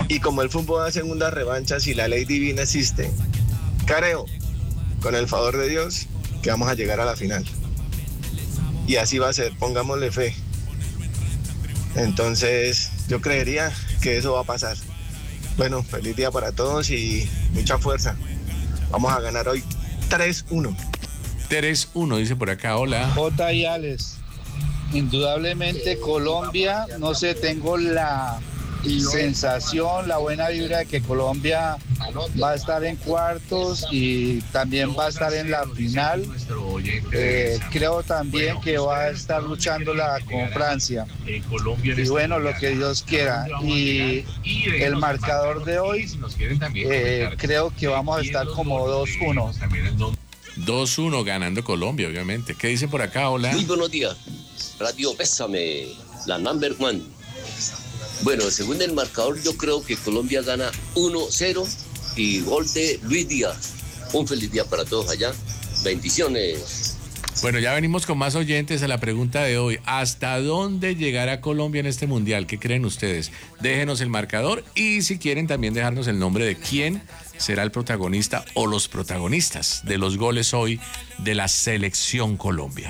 Y como el fútbol da segunda revancha, si la ley divina existe, creo, con el favor de Dios, que vamos a llegar a la final. Y así va a ser, pongámosle fe. Entonces, yo creería que eso va a pasar. Bueno, feliz día para todos y mucha fuerza. Vamos a ganar hoy 3-1. 3-1, dice por acá, hola. J. y Alex, indudablemente Colombia, no sé, tengo la sensación, la buena vibra de que Colombia va a estar en cuartos y también va a estar en la final. Creo también que va a estar luchándola con Francia. Y bueno, lo que Dios quiera. Y el marcador de hoy, creo que vamos a estar como 2-1. 2-1 ganando Colombia, obviamente. ¿Qué dice por acá? Hola. Muy buenos días. Radio Pésame, la number one. Bueno, según el marcador, yo creo que Colombia gana 1-0 y gol de Luis Díaz. Un feliz día para todos allá. Bendiciones. Bueno, ya venimos con más oyentes a la pregunta de hoy. ¿Hasta dónde llegará Colombia en este mundial? ¿Qué creen ustedes? Déjenos el marcador y si quieren también dejarnos el nombre de quién será el protagonista o los protagonistas de los goles hoy de la Selección Colombia.